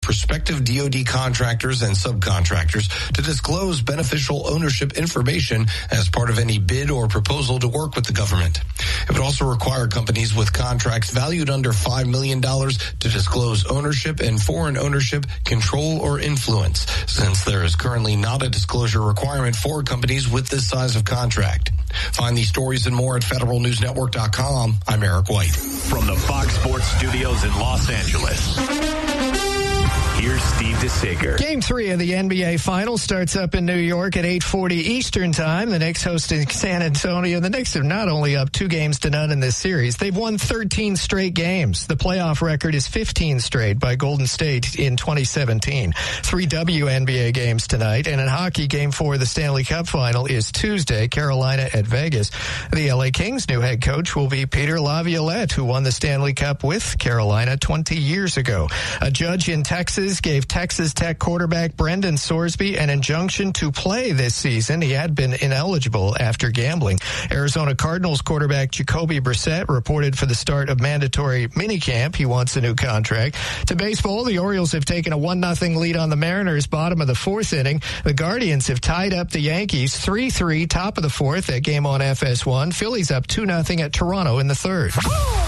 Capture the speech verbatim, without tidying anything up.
prospective D O D contractors and subcontractors to disclose beneficial ownership information as part of any bid or proposal to work with the government. It would also require companies with contracts valued under five million dollars to disclose ownership and foreign ownership, control, or influence, since there is currently not a disclosure requirement for companies with this size of contract. Find these stories and more at federal news network dot com. I'm Eric White. From the Fox Sports Studios in Los Angeles, here's Steve DeSager. Game three of the N B A Finals starts up in New York at eight forty Eastern Time. The Knicks hosting San Antonio. The Knicks are not only up two games to none in this series, they've won thirteen straight games. The playoff record is fifteen straight by Golden State in twenty seventeen. Three W N B A games tonight. And in hockey, Game four of the Stanley Cup Final is Tuesday, Carolina at Vegas. The L A Kings' new head coach will be Peter Laviolette, who won the Stanley Cup with Carolina twenty years ago. A judge in Texas gave Texas Tech quarterback Brendan Sorsby an injunction to play this season. He had been ineligible after gambling. Arizona Cardinals quarterback Jacoby Brissett reported for the start of mandatory minicamp. He wants a new contract. To baseball, the Orioles have taken a one nothing lead on the Mariners, bottom of the fourth inning. The Guardians have tied up the Yankees three three, top of the fourth. That game on F S one. Phillies up two nothing at Toronto in the third.